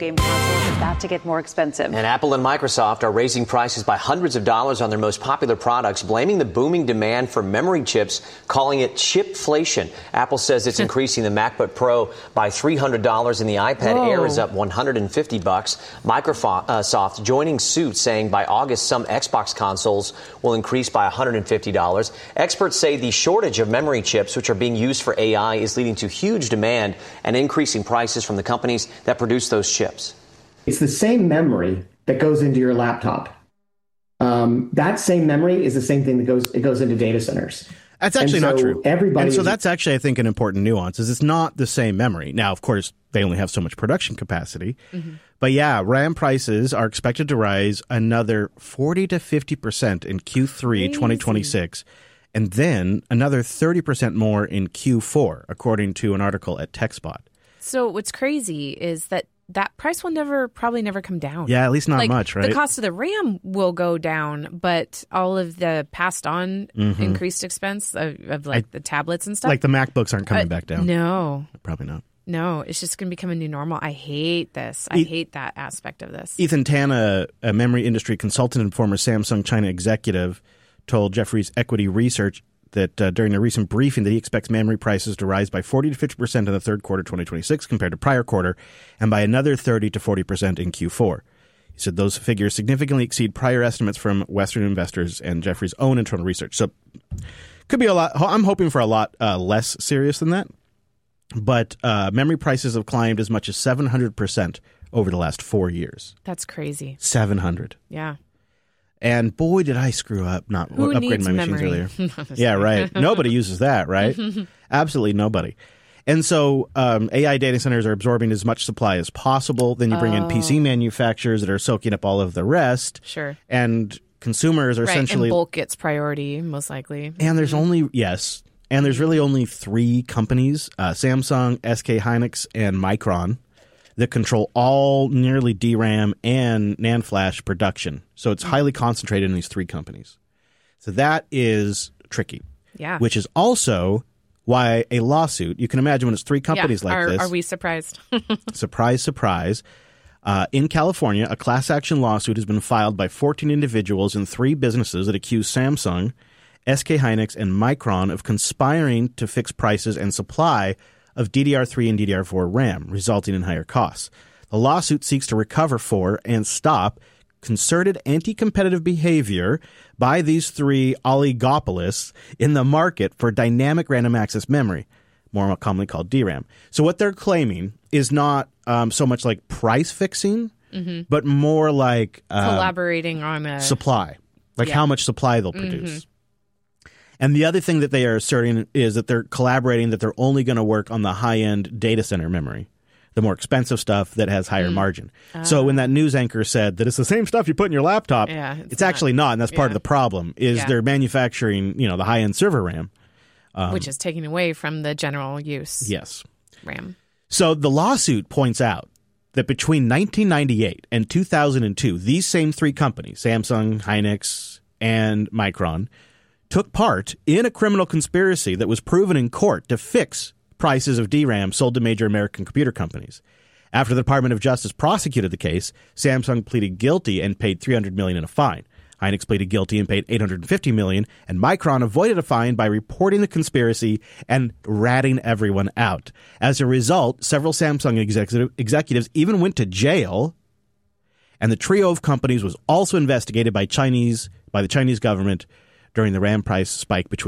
game consoles is about to get more expensive. And Apple and Microsoft are raising prices by hundreds of dollars on their most popular products, blaming the booming demand for memory chips, calling it chipflation. Apple says it's increasing the MacBook Pro by $300 and the iPad Air is up $150. Microsoft joining suit, saying by August some Xbox consoles will increase by $150. Experts say the shortage of memory chips, which are being used for AI, is leading to huge demand and increasing prices from the companies that produce those chips. It's the same memory that goes into your laptop. That same memory is the same thing that goes into data centers. That's actually not true. That's actually, I think, an important nuance, is it's not the same memory. Now, of course, they only have so much production capacity. Mm-hmm. But yeah, RAM prices are expected to rise another 40 to 50% in Q3 2026, and then another 30% more in Q4, according to an article at TechSpot. So what's crazy is that price will probably never come down. Yeah, at least not much, right? The cost of the RAM will go down, but all of the passed on increased expense of the tablets and stuff. Like the MacBooks aren't coming back down. No. Probably not. No, it's just going to become a new normal. I hate this. I hate that aspect of this. Ethan Tanna, a memory industry consultant and former Samsung China executive, told Jefferies Equity Research that during a recent briefing that he expects memory prices to rise by 40 to 50% in the third quarter 2026 compared to prior quarter, and by another 30 to 40% in Q4. He said those figures significantly exceed prior estimates from Western investors and Jefferies' own internal research. So could be a lot. I'm hoping for a lot less serious than that. But memory prices have climbed as much as 700% over the last 4 years. That's crazy. 700. Yeah. And boy, did I screw up not upgrading my machines earlier. Yeah, right. Nobody uses that, right? Absolutely nobody. And so AI data centers are absorbing as much supply as possible. Then you bring in PC manufacturers that are soaking up all of the rest. Sure. And consumers are essentially... And bulk gets priority, most likely. And there's And there's really only three companies, Samsung, SK Hynix, and Micron, that control all nearly DRAM and NAND flash production. So it's highly concentrated in these three companies. So that is tricky. Yeah. Which is also why a lawsuit, you can imagine when it's three companies like this. Are we surprised? Surprise, surprise. In California, a class action lawsuit has been filed by 14 individuals and 3 businesses that accuse Samsung, SK Hynix, and Micron of conspiring to fix prices and supply of DDR3 and DDR4 RAM, resulting in higher costs. The lawsuit seeks to recover for and stop concerted anti-competitive behavior by these 3 oligopolists in the market for dynamic random access memory, more commonly called DRAM. So what they're claiming is not so much like price fixing, but more like collaborating on a supply, how much supply they'll produce. And the other thing that they are asserting is that they're collaborating, that they're only going to work on the high-end data center memory, the more expensive stuff that has higher margin. So when that news anchor said that it's the same stuff you put in your laptop, it's actually not, and that's part of the problem, is they're manufacturing, the high-end server RAM. Which is taking away from the general use RAM. So the lawsuit points out that between 1998 and 2002, these same 3 companies, Samsung, Hynix, and Micron, took part in a criminal conspiracy that was proven in court to fix prices of DRAM sold to major American computer companies. After the Department of Justice prosecuted the case, Samsung pleaded guilty and paid $300 million in a fine. Hynix pleaded guilty and paid $850 million, and Micron avoided a fine by reporting the conspiracy and ratting everyone out. As a result, several Samsung executives even went to jail, and the trio of companies was also investigated by the Chinese government during the RAM price spike between